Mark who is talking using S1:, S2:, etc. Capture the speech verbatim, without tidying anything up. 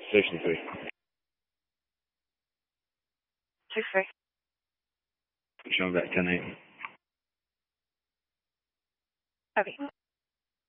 S1: Station three.
S2: Six three.
S1: Showing back ten eight.
S2: Okay.